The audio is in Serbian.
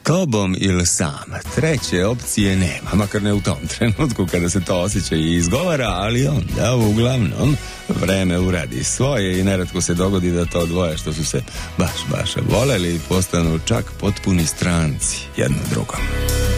tobom ili sam. Treće opcije nema, makar ne u tom trenutku kada se to osjeća i izgovara, ali onda uglavnom vreme uradi svoje i neretko se dogodi da to dvoje što su se baš voleli postanu čak potpuni stranci jedno drugom.